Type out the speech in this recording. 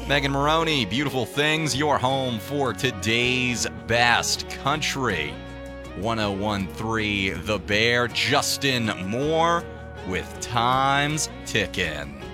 Megan Maroney, Beautiful Things, your home for today's best country. 1013 The Bear, Justin Moore with Time's Tickin'.